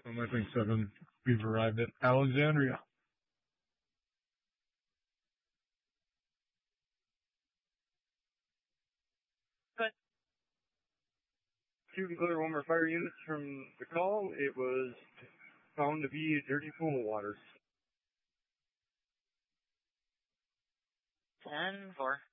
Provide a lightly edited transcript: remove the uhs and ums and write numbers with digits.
I think 7. We've arrived at Alexandria. Good. 2 declare one more fire units from the call. It was found to be dirty pool water. 10-4.